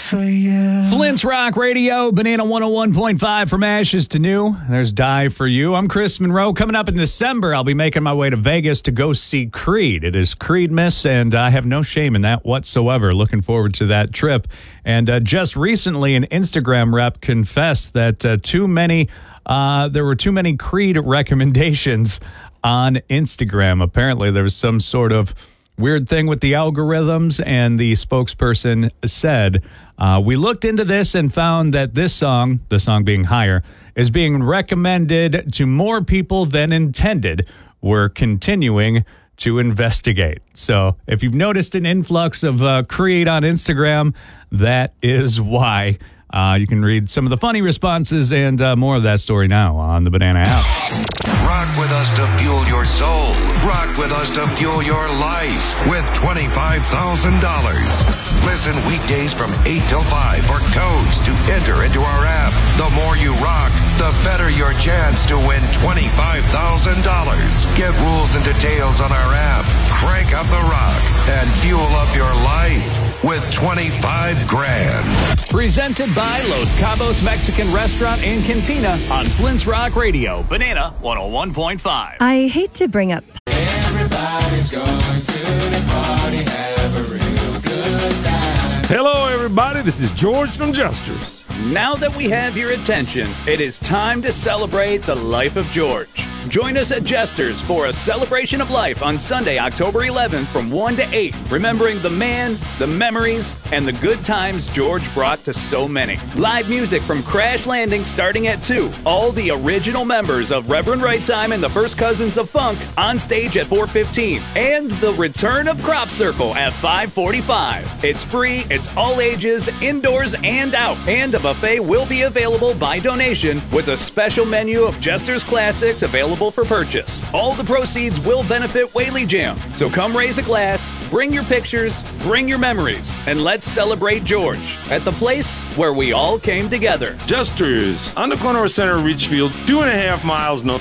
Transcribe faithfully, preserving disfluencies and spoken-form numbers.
for you. Flint's Rock Radio, Banana one oh one point five from ashes to new. There's Die for You. I'm Chris Monroe. Coming up in December, I'll be making my way to Vegas to go see Creed. It is Creedmas, and I have no shame in that whatsoever. Looking forward to that trip. And uh, just recently, an Instagram rep confessed that uh, too many, uh, there were too many Creed recommendations on Instagram. Apparently, there was some sort of weird thing with the algorithms, and the spokesperson said, uh, we looked into this and found that this song, the song being Higher, is being recommended to more people than intended. We're continuing to investigate. So if you've noticed an influx of uh, Creed on Instagram, that is why. Uh, you can read some of the funny responses and uh, more of that story now on the Banana app. Rock with us to fuel your soul. Rock with us to fuel your life with twenty-five thousand dollars. Listen weekdays from eight till five for codes to enter into our app. The more you rock, the better your chance to win twenty-five thousand dollars. Get rules and details on our app. Crank up the rock and fuel up your life with twenty-five grand. Presented by Los Cabos Mexican Restaurant and Cantina on Flint's Rock Radio, Banana one oh one point five. I hate to bring up... Everybody's going to the party, have a real good time. Hello, everybody. This is George from Jesters. Now that we have your attention, it is time to celebrate the life of George. Join us at Jesters for a celebration of life on Sunday, October eleventh from one to eight, remembering the man, the memories, and the good times George brought to so many. Live music from Crash Landing starting at two. All the original members of Reverend Right Time and the First Cousins of Funk on stage at four fifteen. And the return of Crop Circle at five forty-five. It's free, it's all ages, indoors and out. And a buffet will be available by donation with a special menu of Jesters classics available for purchase. All the proceeds will benefit Whaley Jam. So come raise a glass, bring your pictures, bring your memories, and let's celebrate George at the place where we all came together. Jesters, on the corner of Center Ridgefield, two and a half miles north